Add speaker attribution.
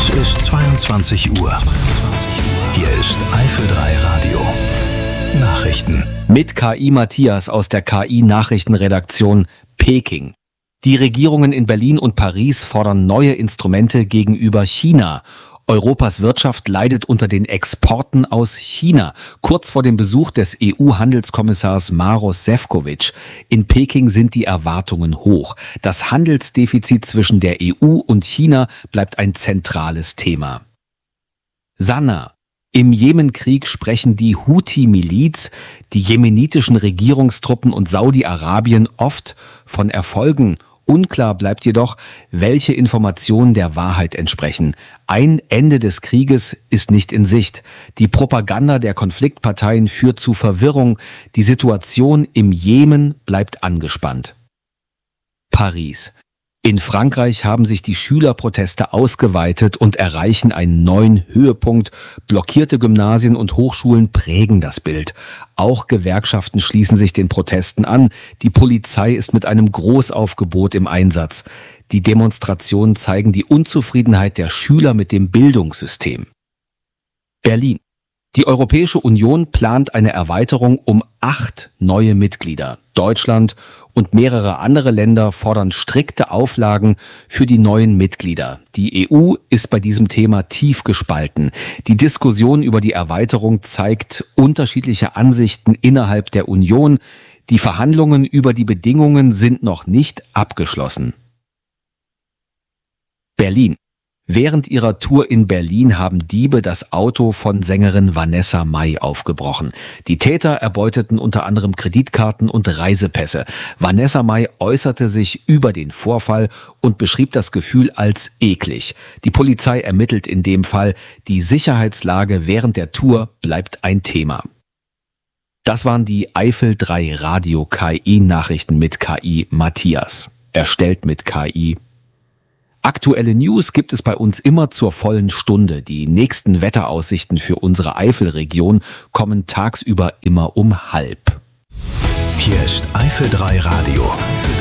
Speaker 1: Es ist 22 Uhr. Hier ist Eifel 3 Radio. Nachrichten.
Speaker 2: Mit KI Matthias aus der KI-Nachrichtenredaktion Peking. Die Regierungen in Berlin und Paris fordern neue Instrumente gegenüber China. Europas Wirtschaft leidet unter den Exporten aus China. Kurz vor dem Besuch des EU-Handelskommissars Maroš Šefčovič in Peking sind die Erwartungen hoch. Das Handelsdefizit zwischen der EU und China bleibt ein zentrales Thema. Sanaa. Im Jemenkrieg sprechen die Houthi-Miliz, die jemenitischen Regierungstruppen und Saudi-Arabien oft von Erfolgen. Unklar bleibt jedoch, welche Informationen der Wahrheit entsprechen. Ein Ende des Krieges ist nicht in Sicht. Die Propaganda der Konfliktparteien führt zu Verwirrung. Die Situation im Jemen bleibt angespannt. Paris. In Frankreich haben sich die Schülerproteste ausgeweitet und erreichen einen neuen Höhepunkt. Blockierte Gymnasien und Hochschulen prägen das Bild. Auch Gewerkschaften schließen sich den Protesten an. Die Polizei ist mit einem Großaufgebot im Einsatz. Die Demonstrationen zeigen die Unzufriedenheit der Schüler mit dem Bildungssystem. Berlin. Die Europäische Union plant eine Erweiterung um 8 neue Mitglieder. Deutschland und mehrere andere Länder fordern strikte Auflagen für die neuen Mitglieder. Die EU ist bei diesem Thema tief gespalten. Die Diskussion über die Erweiterung zeigt unterschiedliche Ansichten innerhalb der Union. Die Verhandlungen über die Bedingungen sind noch nicht abgeschlossen. Berlin. Während ihrer Tour in Berlin haben Diebe das Auto von Sängerin Vanessa Mai aufgebrochen. Die Täter erbeuteten unter anderem Kreditkarten und Reisepässe. Vanessa Mai äußerte sich über den Vorfall und beschrieb das Gefühl als eklig. Die Polizei ermittelt in dem Fall. Die Sicherheitslage während der Tour bleibt ein Thema. Das waren die Eifel 3 Radio KI-Nachrichten mit KI Matthias. Erstellt mit KI. Aktuelle News gibt es bei uns immer zur vollen Stunde. Die nächsten Wetteraussichten für unsere Eifelregion kommen tagsüber immer um 12:30.
Speaker 1: Hier ist Eifel 3 Radio.